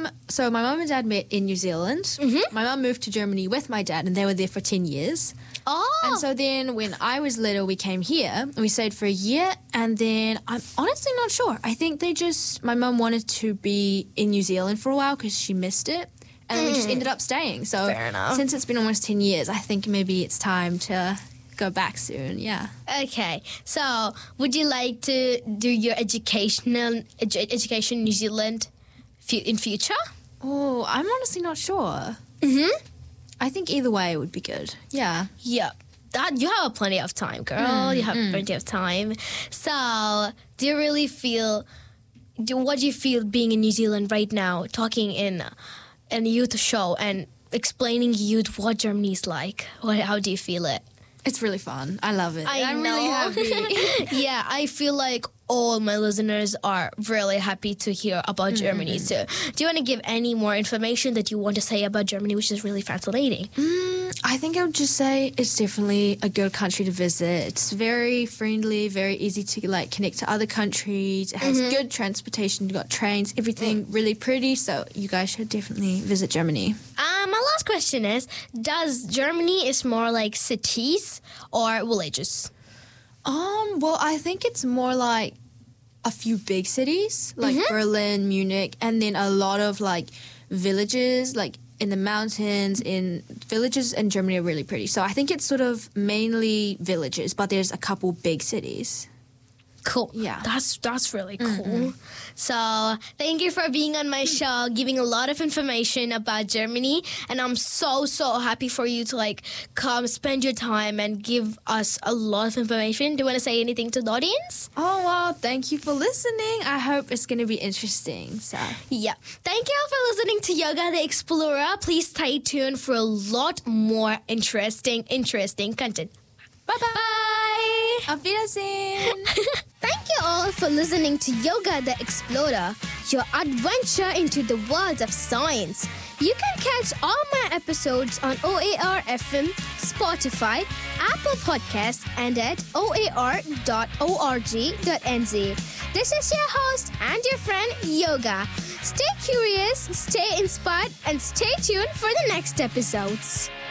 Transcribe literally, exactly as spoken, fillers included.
Um, so my mum and dad met in New Zealand. Mm-hmm. My mum moved to Germany with my dad, and they were there for ten years. Oh. And so then when I was little, we came here, and we stayed for a year, and then I'm honestly not sure. I think they just, my mum wanted to be in New Zealand for a while because she missed it, and mm. we just ended up staying. So Fair enough. Since it's been almost ten years, I think maybe it's time to go back soon, yeah. Okay, so would you like to do your educational edu- education in New Zealand fu- in future? Oh, I'm honestly not sure. Mm-hmm. I think either way would be good, yeah. Yeah, that you have plenty of time, girl. Mm, you have mm. plenty of time. So, do you really feel? Do what do you feel being in New Zealand right now, talking in in a youth show and explaining youth what Germany is like? What, how do you feel it? It's really fun. I love it. I I'm know. really happy. Yeah, I feel like all my listeners are really happy to hear about mm-hmm. Germany. So, do you want to give any more information that you want to say about Germany, which is really fascinating? Mm, I think I would just say it's definitely a good country to visit. It's very friendly, very easy to like connect to other countries. It has mm-hmm. good transportation. You've got trains, everything really pretty. So you guys should definitely visit Germany. Um, my last question is, does Germany is more like cities or villages? Um, well, I think it's more like a few big cities, like mm-hmm. Berlin, Munich, and then a lot of like villages, like in the mountains. In villages in Germany are really pretty. So I think it's sort of mainly villages, but there's a couple big cities. Cool. Yeah. That's that's really cool. Mm-hmm. So thank you for being on my show, giving a lot of information about Germany. And I'm so, so happy for you to like come spend your time and give us a lot of information. Do you want to say anything to the audience? Oh, well, thank you for listening. I hope it's going to be interesting. So yeah. Thank you all for listening to Yoga the Explorer. Please stay tuned for a lot more interesting, interesting content. Bye-bye. Bye. Auf Wiedersehen. Thank you all for listening to Yoga the Explorer, your adventure into the world of science. You can catch all my episodes on O A R F M, Spotify, Apple Podcasts, and at o a r dot org dot n z. This is your host and your friend, Yoga. Stay curious, stay inspired, and stay tuned for the next episodes.